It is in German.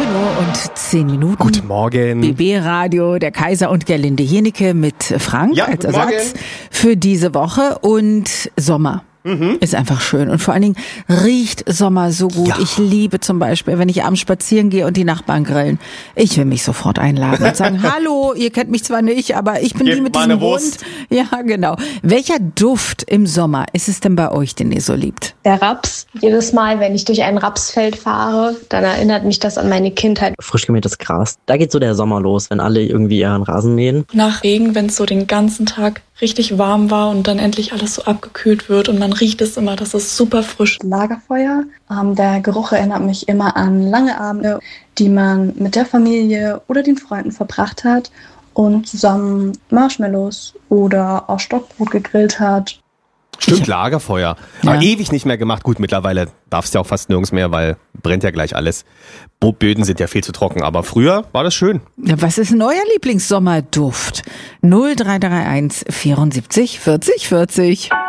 9:10. Guten Morgen. BB-Radio, der Kaiser und Gerlinde Jenecke mit Frank als Ersatz für diese Woche. Und Sommer. Ist einfach schön. Und vor allen Dingen riecht Sommer so gut. Ja. Ich liebe zum Beispiel, wenn ich abends spazieren gehe und die Nachbarn grillen. Ich will mich sofort einladen und sagen, hallo, ihr kennt mich zwar nicht, aber ich bin die mit diesem Hund. Ja, genau. Welcher Duft im Sommer ist es denn bei euch, den ihr so liebt? Der Raps. Jedes Mal, wenn ich durch ein Rapsfeld fahre, dann erinnert mich das an meine Kindheit. Frisch gemähtes Gras. Da geht so der Sommer los, wenn alle irgendwie ihren Rasen mähen. Nach Regen, wenn es so den ganzen Tag richtig warm war und dann endlich alles so abgekühlt wird und man riecht es immer, das ist super frisch. Lagerfeuer. Der Geruch erinnert mich immer an lange Abende, die man mit der Familie oder den Freunden verbracht hat und zusammen Marshmallows oder auch Stockbrot gegrillt hat. Stimmt, Lagerfeuer. Ja. Aber ewig nicht mehr gemacht. Gut, mittlerweile darfst du ja auch fast nirgends mehr, weil brennt ja gleich alles. Böden sind ja viel zu trocken, aber früher war das schön. Ja, was ist denn euer Lieblingssommerduft? 0331 74 40 40.